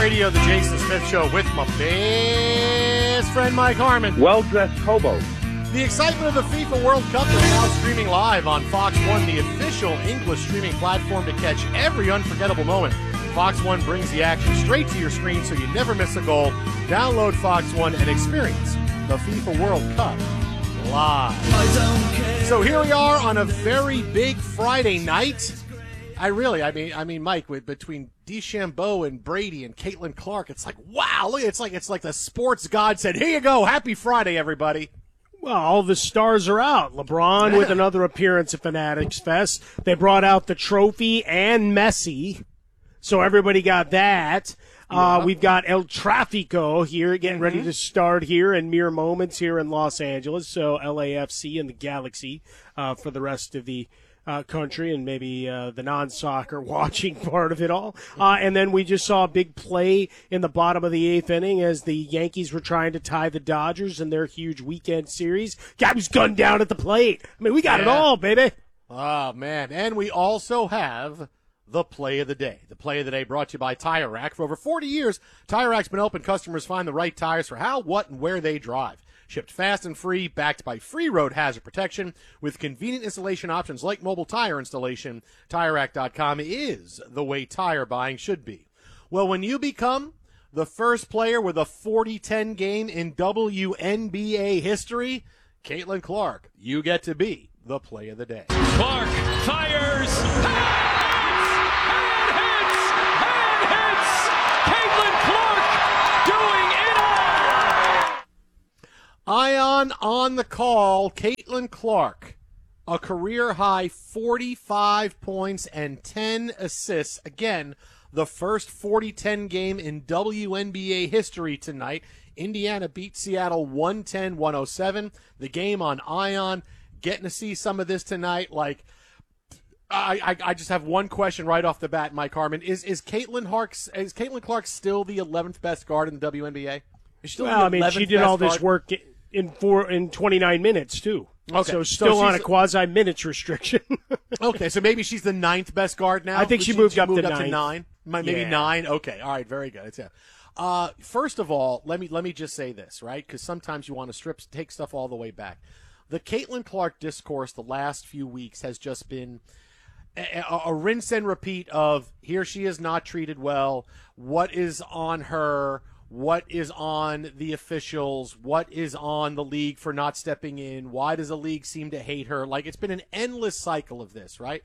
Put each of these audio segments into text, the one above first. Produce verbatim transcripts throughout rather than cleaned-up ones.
Radio, the Jason Smith Show with my best friend Mike Harmon. Well-dressed hobo. The excitement of the FIFA World Cup is now streaming live on Fox One, the official English streaming platform to catch every unforgettable moment. Fox One brings the action straight to your screen so you never miss a goal. Download Fox One and experience the FIFA World Cup live. So here we are on a very big Friday night. I really, I mean, I mean, Mike, with between DeChambeau and Brady and Caitlin Clark, it's like, wow, look, it's like it's like the sports god said, here you go, happy Friday, everybody. Well, all the stars are out. LeBron with another appearance at Fanatics Fest. They brought out the trophy and Messi, so everybody got that. Uh, yeah. We've got El Tráfico here getting Mm-hmm. ready to start here in mere moments here in Los Angeles. So L A F C and the Galaxy uh, for the rest of the Uh, country and maybe uh, the non-soccer watching part of it all. Uh, and then we just saw a big play in the bottom of the eighth inning as the Yankees were trying to tie the Dodgers in their huge weekend series. Guy was gunned down at the plate. I mean, we got yeah. it all, baby. Oh, man. And we also have the play of the day. The play of the day brought to you by Tire Rack. For over forty years, Tire Rack's been helping customers find the right tires for how, what, and where they drive. Shipped fast and free, backed by free road hazard protection, with convenient installation options like mobile tire installation. Tire Rack dot com is the way tire buying should be. Well, when you become the first player with a forty ten game in W N B A history, Caitlin Clark, you get to be the play of the day. Clark fires. And hits! And hits! Caitlin Clark doing it all! Ion on the call, Caitlin Clark, a career-high forty-five points and ten assists. Again, the first forty ten game in W N B A history tonight. Indiana beat Seattle one ten to one oh seven. The game on Ion. Getting to see some of this tonight. Like, I, I, I just have one question right off the bat, Mike Harmon. Is is Caitlin Harks, is Caitlin Clark still the eleventh best guard in the W N B A? Is she still Well, the I mean, she did best all this guard? work in four in twenty-nine minutes, too. Okay, So so still on a she's- quasi-minutes restriction. Okay, so maybe she's the ninth best guard now. I think Would she moved up moved to up to ninth. nine, Mi- maybe Yeah. nine. Okay, all right, very good. Yeah. Uh, first of all, let me let me just say this, right? Because sometimes you want to strip, take stuff all the way back. The Caitlin Clark discourse the last few weeks has just been a, a, a rinse and repeat of here she is not treated well. What is on her? What is on the officials? What is on the league for not stepping in? Why does the league seem to hate her? Like, it's been an endless cycle of this, right?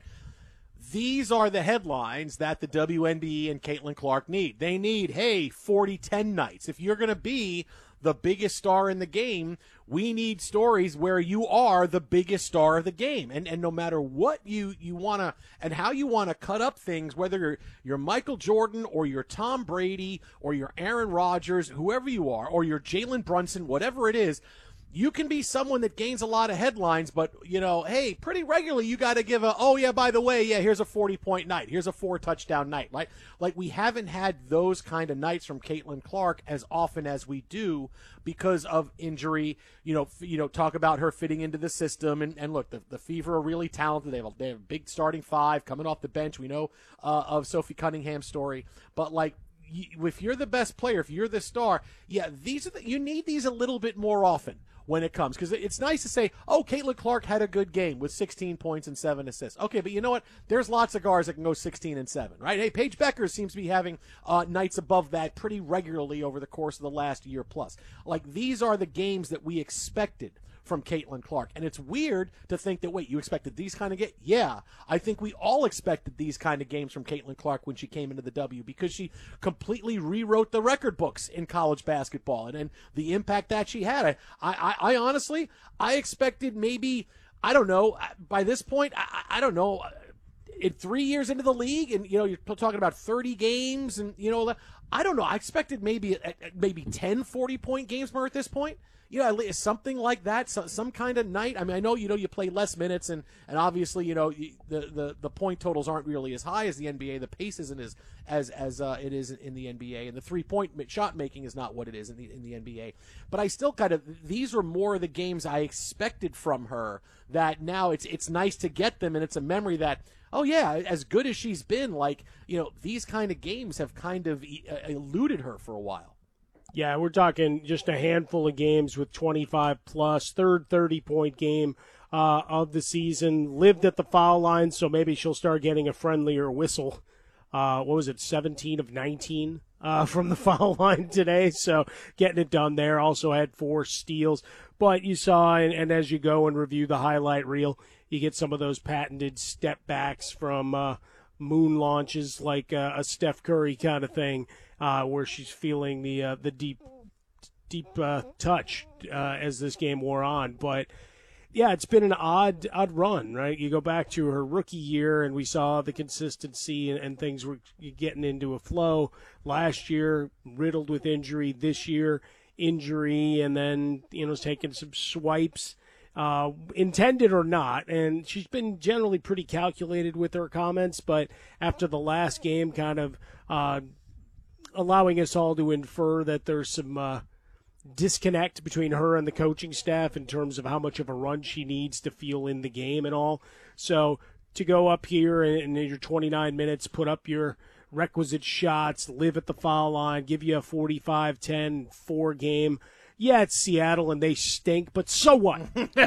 These are the headlines that the W N B A and Caitlin Clark need. They need, hey, forty ten nights. If you're going to be the biggest star in the game, we need stories where you are the biggest star of the game. And and no matter what you, you want to and how you want to cut up things, whether you're, you're Michael Jordan or you're Tom Brady or you're Aaron Rodgers, whoever you are, or you're Jalen Brunson, whatever it is, you can be someone that gains a lot of headlines, but, you know, hey, pretty regularly you got to give a, oh, yeah, by the way, yeah, here's a forty-point night. Here's a four-touchdown night, right? Like, we haven't had those kind of nights from Caitlin Clark as often as we do because of injury. You know, f- you know, talk about her fitting into the system. And, and look, the, the Fever are really talented. They have, a, they have a big starting five coming off the bench. We know uh, of Sophie Cunningham's story. But, like, if you're the best player, if you're the star, yeah, these are the, you need these a little bit more often when it comes, because it's nice to say, oh, Caitlin Clark had a good game with sixteen points and seven assists. Okay, but you know what? There's lots of guards that can go sixteen and seven, right? Hey, Paige Becker seems to be having uh, nights above that pretty regularly over the course of the last year plus. Like, these are the games that we expected from Caitlin Clark. And it's weird to think that, wait, you expected these kind of games? Yeah, I think we all expected these kind of games from Caitlin Clark when she came into the W, because she completely rewrote the record books in college basketball and, and the impact that she had. I, I, I honestly, I expected maybe, I don't know, by this point, I, I don't know, in three years into the league, and, you know, you're talking about thirty games, and, you know, I don't know, I expected maybe maybe ten forty-point games more at this point. You know, something like that, so, some kind of night. I mean, I know, you know, you play less minutes, and, and obviously, you know, the, the, the point totals aren't really as high as the N B A. The pace isn't as as as uh, it is in the N B A, and the three point shot making is not what it is in the in the N B A. But I still kind of, these were more of the games I expected from her. That now it's it's nice to get them, and it's a memory that, Oh yeah, as good as she's been, like, you know, these kind of games have kind of e- uh, eluded her for a while. Yeah, we're talking just a handful of games with twenty-five plus, third thirty-point game uh, of the season. Lived at the foul line, so maybe she'll start getting a friendlier whistle. Uh, what was it, seventeen of nineteen uh, from the foul line today? So getting it done there. Also had four steals. But you saw, and, and as you go and review the highlight reel, you get some of those patented step backs from uh, moon launches, like uh, a Steph Curry kind of thing, uh, where she's feeling the uh, the deep deep uh, touch uh, as this game wore on. But yeah, it's been an odd odd run, right? You go back to her rookie year, and we saw the consistency and, and things were getting into a flow. Last year, riddled with injury. This year, injury, and then you know taking some swipes. Uh, intended or not, and she's been generally pretty calculated with her comments, but after the last game, kind of uh, allowing us all to infer that there's some uh, disconnect between her and the coaching staff in terms of how much of a run she needs to feel in the game and all. So to go up here and in your twenty-nine minutes, put up your requisite shots, live at the foul line, give you a forty-five ten four game. Yeah, it's Seattle and they stink, but so what?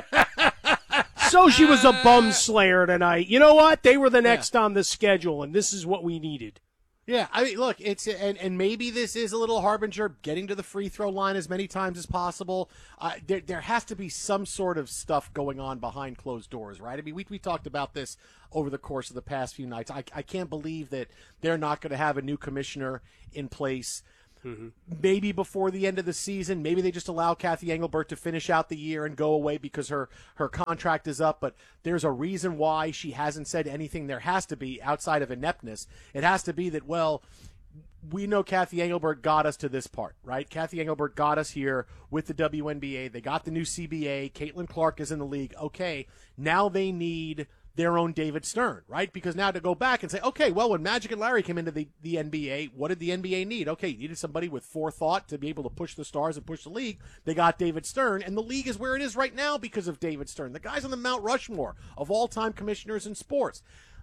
So she was a bum slayer tonight. You know what? They were the next yeah. on the schedule, and this is what we needed. Yeah, I mean, look, it's and, and maybe this is a little harbinger, getting to the free throw line as many times as possible. Uh, there, there has to be some sort of stuff going on behind closed doors, right? I mean, we we talked about this over the course of the past few nights. I, I can't believe that they're not going to have a new commissioner in place. Mm-hmm. Maybe before the end of the season, maybe they just allow Kathy Engelbert to finish out the year and go away because her, her contract is up. But there's a reason why she hasn't said anything. There has to be, outside of ineptness. It has to be that, well, we know Kathy Engelbert got us to this part, right? Kathy Engelbert got us here with the W N B A. They got the new C B A. Caitlin Clark is in the league. Okay, now they need their own David Stern, right? Because now to go back and say, okay, well, when Magic and Larry came into the, the N B A, what did the N B A need? Okay, you needed somebody with forethought to be able to push the stars and push the league. They got David Stern, and the league is where it is right now because of David Stern. The guy's on the Mount Rushmore of all-time commissioners in sports.